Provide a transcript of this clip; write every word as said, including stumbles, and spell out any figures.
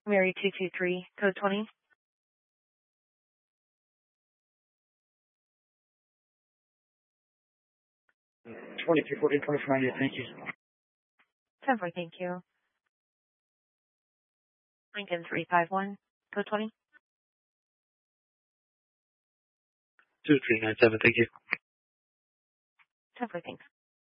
Mary two two three, code twenty. twenty-three fourteen, twenty-four ninety, thank you. ten four, thank you. Lincoln three five one, code twenty. two three nine seven, thank you. ten four, thanks.